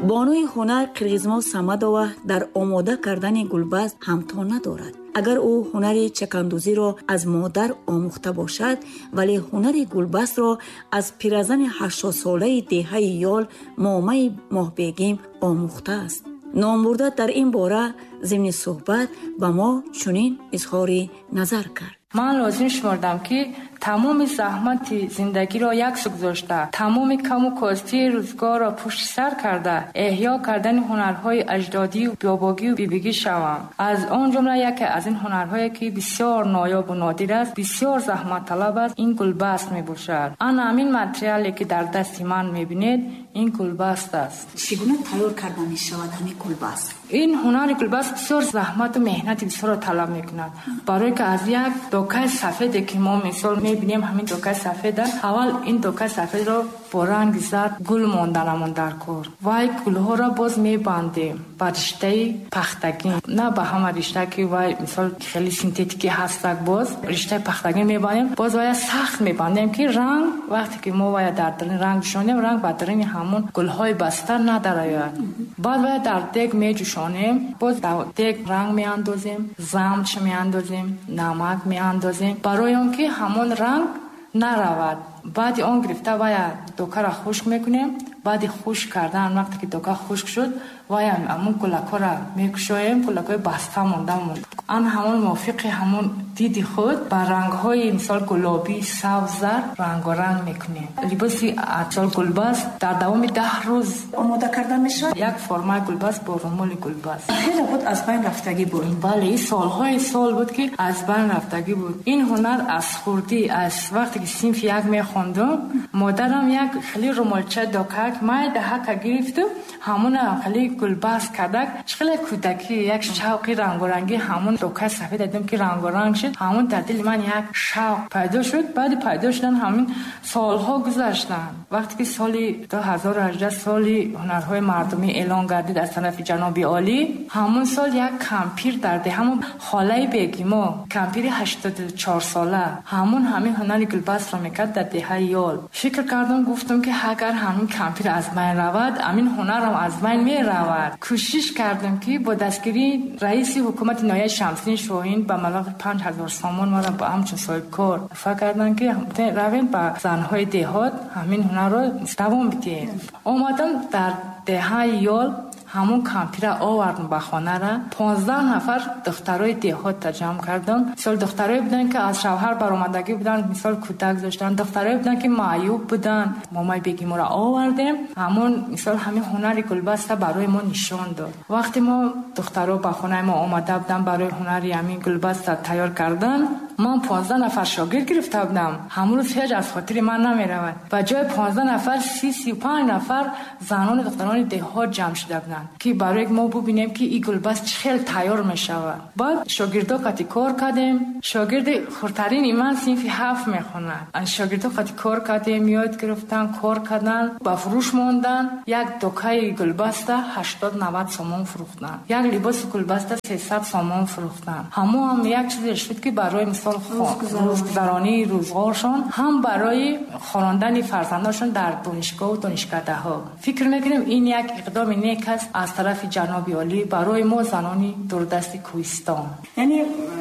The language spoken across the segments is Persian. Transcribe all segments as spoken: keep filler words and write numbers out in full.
بانوی هنر قرغیزما سمدوه در آماده کردن گلبز همتا ندارد. اگر او هنر چکندوزی را از مادر آموخته باشد، ولی هنر گلبز را از پیرزن هشتاد ساله دهه یال مامه ماهبگیم آموخته است. نامبرده در این باره ضمن صحبت به ما چنین اظهار نظر کرد. من لازم شمردم که تمام زحمت زندگی را یک گذاشته، تمام کم و کاستی روزگار را پشت سر کرده، احیا کردن هنرهای اجدادی و باباگی و بیبیگی شوم. از آن جمله یکی از این هنرهایی که بسیار نایاب و نادر است، بسیار زحمت طلب است، این گلبست می باشد. آن همین متریالی که در دست من می بینید، این گلبست است. چگونه تیار کرده می شود همین گلبست؟ این هنر گلبست بسیار زحمت و مهنت بسیار طلب می کند. برای که از یک دوکه سفید که ما مثال می بینیم، همین دوکه سفید، اول این دوکه سفید را با رنگ زرد گل ماندنمون در کار وای گلها را باز می بندیم با رشته پختگی، نه با همه رشته که وای مثال خیلی سینتتیکی هست، باز رشته پختگی می بندیم، باز وای سخت می بندیم که رنگ وقتی که ما وای در درین رنگ جوشانیم، رنگ با درین همون گلهای بسته ندارد. بعد وای در دیگ می جوشانیم، باز در دیگ رنگ می اندازیم، زمچ می اندازیم، نمک می اندازیم برای اون که همون رنگ نرود. بعد اون گرفته وای دوکه را خشک میکنیم. بعد خشک کردن وقتی که دوکه خشک شد وای همون کلکا را میکشویم، کلکای بسته مونده موند. آن همون موافق همون دیدی خود با رنگ های مثال گلابی، سبز، زرد رنگ و رنگ میکنیم. لباسی مثال گلبز در دوام ده روز آماده کرده میشه. یک فرمای گلبز با رمال گلبز خیلی بود از بین رفتگی بود. بله سالهای سال بود که از بین رفتگی بود. این هنر از خوردی از وقتی که صنف یک میخوندم، مادرم یک خیلی رمالچه دوکه ما دهک گرفتم، همون خیلی گلبز کردک، خیلی کودکی یک شوقی رنگ و رنگی همون دوکه سفید دیدم که رنگ و رنگ شد، همون در دل من یک شوق پیدا شد. بعد پیدا شدن همین سالها گذشتن. وقتی که سالی دو هزار و هجده سالی هنرهای مردمی اعلان گردید از طرف جناب عالی، همون سال یک کمپیر در ده همون خاله بگیما کمپیر هشتاد و چهار ساله همون همین هنر گلبز را میکرد در دهه یال. فکر کردم گفتم که اگر همین کمپیر از بین رود، همین هنرم از بین می رود. کوشش کردم که با دستگیری رئیس حکومت نایب شمس‌الدین شاهین به مبلغ پنج هزار سامان ما را با همچون صاحب کار فکر کردن که رویم با زنهای دهات همین هنر را دوام بدیم. اومدم در دهه یال همون کمپیر آوردم به خانه را. پانزده نفر دخترای دهات جمع کردم. مثال دخترای بودن که از شوهر برآمدگی بودن، مثال کودک داشتن، دخترای بودن که معیوب بودن. مامای بگیم را آوردیم، همون مثال همین هنر گلبز برای ما نشان داد. وقتی ما دخترها به خانه ما آمده بودن برای هنر همین گلبز تیار کردن، من پانزده نفر شاگرد گرفته بودم. همون روز هیچ از خاطر من نمی رود. با جای پانزده نفر سی سی و پنج نفر زنان و دختران دهات جمع شده بودن که برای ما ببینیم که این گلبز چخیل تیار می شود. بعد شاگردا قطعی کار کردیم. شاگرد خورترین ایمان صنف هفت می خوند. ان شاگردا قطعی کار کردیم، یاد گرفتن، کار کردن، با فروش ماندن. یک دوکه گلبز هشتاد نود سامان فروختن. یک لباس گلبز سیصد سامان فروختن. همون هم یک چیزی شد که برای مثال روزگذرانی روزگارشان هم برای خواندن فرزندانشان در دانشگاه و دانشکده ها. فکر میکنم این یک اقدام نیک است از طرف جناب عالی برای ما زنانی دوردست کوهستان. یعنی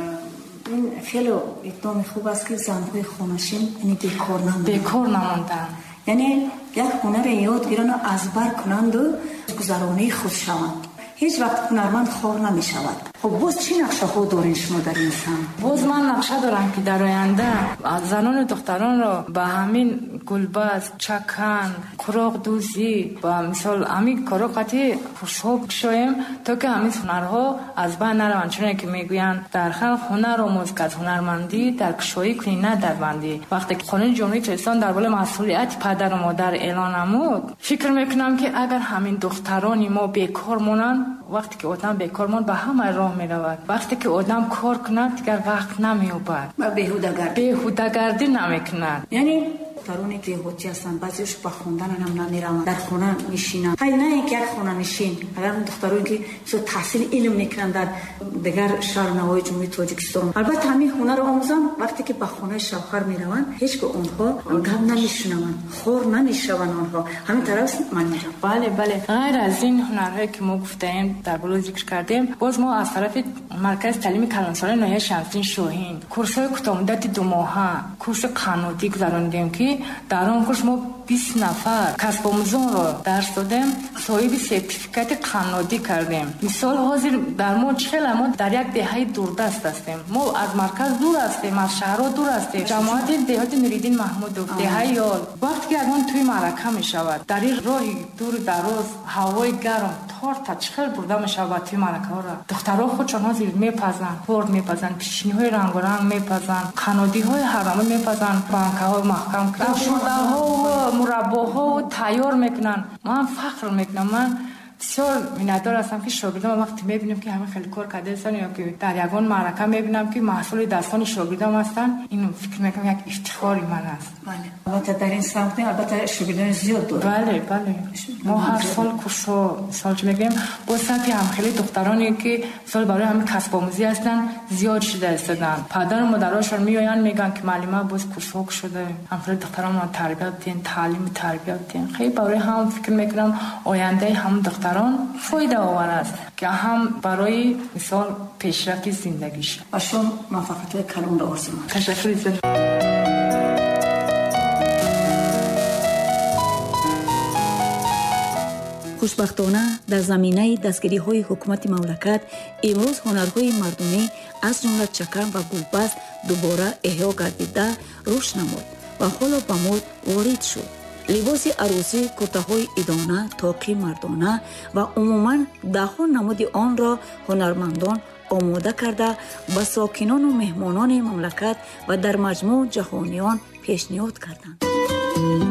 این خیلی اقدام خوب است که زنهای خانشین یعنی بیکار نموندن. بیکار نموندن. یعنی یک هنر یاد گیرن و ازبر کنند و گذرانی خود شوند. هیچ وقت هنرمند خار نمی شود. خب باز چی نقشه ها دارین شما در این سن؟ باز من نقشه دارم که در آینده زنان و دختران را به همین گلبز، چکن، کراغ دوزی و مثال همین کارا قطعی پرشاب شویم تا که همین هنرها از بین نروند. چون که میگویند در خلق هنر آموز که از هنرمندی در کشایی کنی نه در بندی. وقتی که قانون جمهوری اسلامی در بالای مسئولیت پدر و مادر اعلان نمود، فکر میکنم که اگر همین دختران ما بیکار مونن، وقتی که آدم بیکار مون به همه راه می رود. وقتی که آدم کار کند دیگر وقت نمی یابد. و بیهوده‌گردی بیهوده‌گردی نمی کند. یعنی духтарони деҳотӣ ҳастанд, баъзеаш ба хондан ҳам намераванд, дар хона нишинанд. ҳай на ин ки як хона нишин, агар духтароне ки со таҳсили илм мекунанд дар дигар шаҳр навои ҷумҳурии Тоҷикистон, албатта ҳамин ҳунарро омӯзанд, вақте ки ба хонаи шавҳар мераванд, ҳеҷ ки онҳо гап намешунаванд, хор намешаванд онҳо. ҳамин тараф манҷам. бале бале ғайр аз ин ҳунарҳое ки мо гуфтаем, дар боло зикр кардем, боз мо аз тарафи маркази таълими калонсолаи ноҳияи Шамсин Шоҳин курсҳои кӯтоҳмуддати думоҳа, курси қаннодӣ гузарондем ки дар он курс мо бист нафар касбомӯзонро дарс додем, соҳиби сертификати қаннодӣ кардем. мисол ҳозир дар мо чихела мо дар як деҳаи дурдаст ҳастем, мо аз марказ дур ҳастем, аз шаҳрҳо дур ҳастем. ҷамоати деҳоти Нуриддин Маҳмудов, деҳаи Ёл, вақте ки ягон тӯи маърака мешавад, дар ин роҳи дури дароз, ҳавои гарм торта чихел бурда мешавад тӯи маъракаҳоро. духтарҳо худшон ҳозир мепазанд, хорд мепазанд, пешниҳои рангоранг мепазанд, қаннодиҳои ҳаррамӣ мепазанд, банкаҳои маҳкам карданд, шӯрдаҳо мураббоҳо тайёр мекунанд. ман фахр мекунам, ман бисёр миннатдор ҳастам ки шогирдам вақте мебинам ки ҳамин хеле кор кардаистанд ё ки дар ягон маърака мебинам ки маҳсули дастҳои шогирдам ҳастанд, ин фикр мекунам як ифтихори ман аст. бале албатта дар ин самт албатта шогирдони зиёд дорад. бале бале мо ҳар сол курсҳо мисол чӣ мегӯем, бо сати ҳамхели духтароне ки мисол барои ҳамин касбомӯзӣ ҳастанд зиёд шуда истоданд. падару модарошон меоянд мегӯянд ки маълима боз курсҳо кушода ҳамхели духтаронро тарбият диҳен, таълими тарбият диҳен. хеле барои ҳам фикр мекунам ояндаи ҳам духтарон фоидаовар аст ки ҳам барои мисол пешрафти зиндагиш. ва шум муваффақиятҳои калонро орзу мекунам. ташаккури зиёд. хушбахтона дар заминаи дастгириҳои ҳукумати мамлакат имрӯз ҳунарҳои мардумӣ аз ҷумла чакан ва гулбаст дубора эҳё гардида рушд намуд ва ҳоло ба мод ворид шуд. либоси арӯсӣ, куртаҳои идона, тоқи мардона ва умуман даҳҳо намуди онро ҳунармандон омода карда ба сокинону меҳмонони мамлакат ва дар маҷмӯъ ҷаҳониён пешниҳод карданд.